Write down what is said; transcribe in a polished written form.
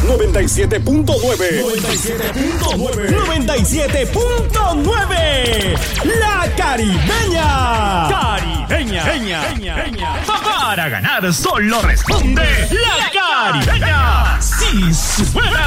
97.9. 97.9. La Caribeña. Para ganar solo responde La Caribeña. Sí, suena.